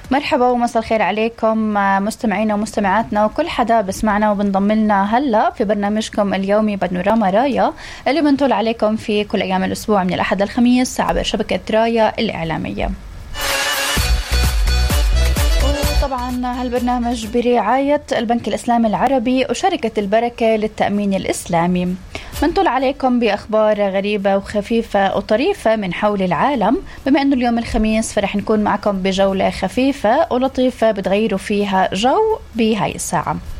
مرحبا ومساء الخير عليكم مستمعينا ومستمعاتنا وكل حدا بسمعنا وبنضم لنا هلا في برنامجكم اليومي بانوراما رايا اللي بنطل عليكم في كل ايام الاسبوع من الاحد للخميس عبر شبكه رايا الاعلاميه. طبعا هالبرنامج برعاية البنك الإسلامي العربي وشركة البركة للتأمين الإسلامي. منطل عليكم بأخبار غريبة وخفيفة وطريفة من حول العالم، بما أنه اليوم الخميس فرح نكون معكم بجولة خفيفة ولطيفة بتغيروا فيها جو بهاي الساعة.